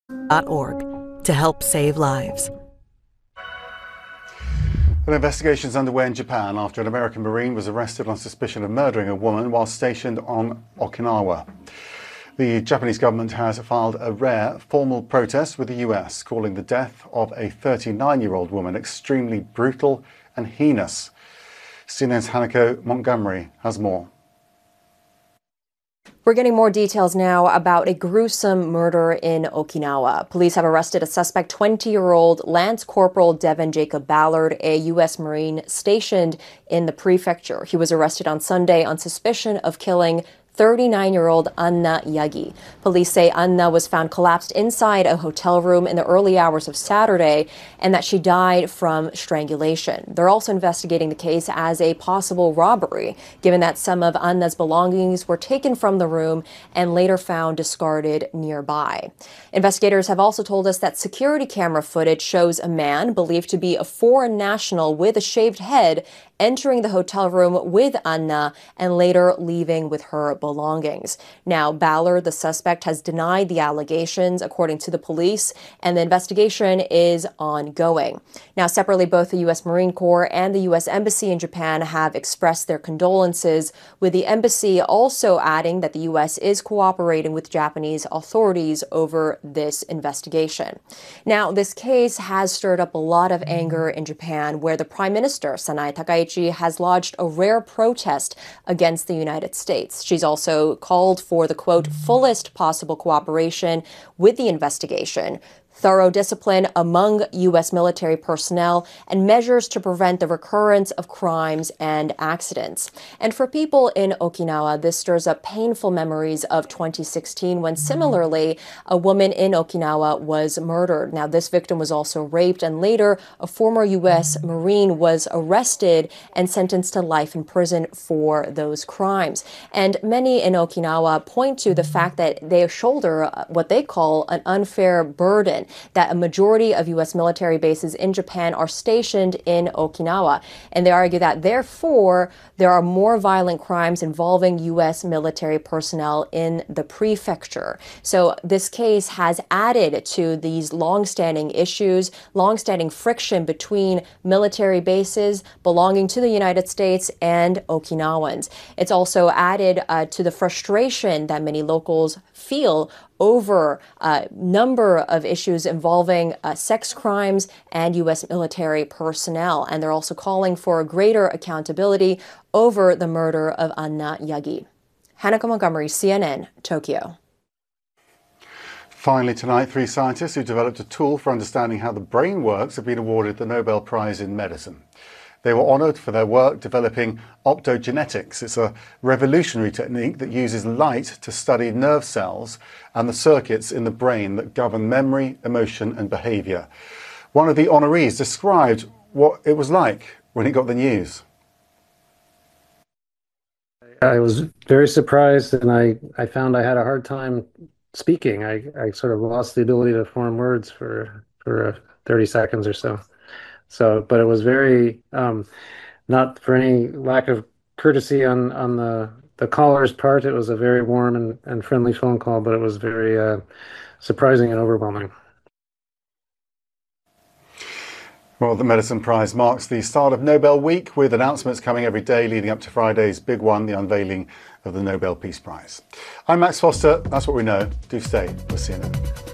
to help save lives. An investigation is underway in Japan after an American Marine was arrested on suspicion of murdering a woman while stationed on Okinawa. The Japanese government has filed a rare formal protest with the US, calling the death of a 39-year-old woman extremely brutal and heinous. CNN's Hanako Montgomery has more. We're getting more details now about a gruesome murder in Okinawa. Police have arrested a suspect, 20-year-old Lance Corporal Devin Jacob Ballard, a U.S. Marine stationed in the prefecture. He was arrested on Sunday on suspicion of killing 39-year-old Anna Yagi. Police say Anna was found collapsed inside a hotel room in the early hours of Saturday and that she died from strangulation. They're also investigating the case as a possible robbery, given that some of Anna's belongings were taken from the room and later found discarded nearby. Investigators have also told us that security camera footage shows a man believed to be a foreign national with a shaved head entering the hotel room with Anna and later leaving with her belongings. Now, Ballard, the suspect, has denied the allegations, according to the police, and the investigation is ongoing. Now, separately, both the U.S. Marine Corps and the U.S. Embassy in Japan have expressed their condolences, with the embassy also adding that the U.S. is cooperating with Japanese authorities over this investigation. Now, this case has stirred up a lot of anger in Japan, where the Prime Minister, Sanae Takaichi, has lodged a rare protest against the United States. She's also called for the, quote, fullest possible cooperation with the investigation, thorough discipline among U.S. military personnel, and measures to prevent the recurrence of crimes and accidents. And for people in Okinawa, this stirs up painful memories of 2016, when similarly, a woman in Okinawa was murdered. Now, this victim was also raped, and later, a former U.S. Marine was arrested and sentenced to life in prison for those crimes. And many in Okinawa point to the fact that they shoulder what they call an unfair burden, that a majority of U.S. military bases in Japan are stationed in Okinawa. And they argue that, therefore, there are more violent crimes involving U.S. military personnel in the prefecture. So this case has added to these long-standing issues, long-standing friction between military bases belonging to the United States and Okinawans. It's also added to the frustration that many locals feel over a number of issues involving sex crimes and U.S. military personnel. And they're also calling for greater accountability over the murder of Anna Yagi. Hanako Montgomery, CNN, Tokyo. Finally tonight, 3 scientists who developed a tool for understanding how the brain works have been awarded the Nobel Prize in Medicine. They were honoured for their work developing optogenetics. It's a revolutionary technique that uses light to study nerve cells and the circuits in the brain that govern memory, emotion and behaviour. One of the honorees described what it was like when he got the news. I was very surprised, and I found I had a hard time speaking. I sort of lost the ability to form words for 30 seconds or so. But it was very, not for any lack of courtesy on the caller's part. It was a very warm and friendly phone call, but it was very surprising and overwhelming. Well, the Medicine Prize marks the start of Nobel Week, with announcements coming every day leading up to Friday's big one, the unveiling of the Nobel Peace Prize. I'm Max Foster. That's what we know. Do stay with CNN.